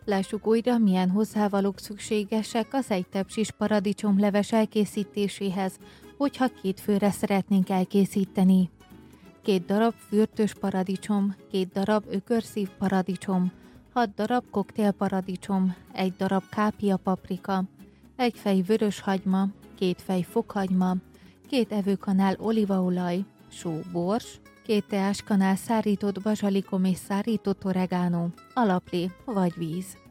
Lássuk újra, milyen hozzávalók szükségesek az egy tepsis paradicsomleves elkészítéséhez, hogyha 2 főre szeretnénk elkészíteni. 2 darab fürtös paradicsom, 2 darab ökörszív paradicsom, 6 darab koktélparadicsom, 1 darab kápia paprika, 1 fej vörös hagyma, 2 fej fokhagyma, 2 evőkanál olívaolaj, só, bors, 2 teáskanál szárított bazsalikom és szárított oregánó, alaplé vagy víz.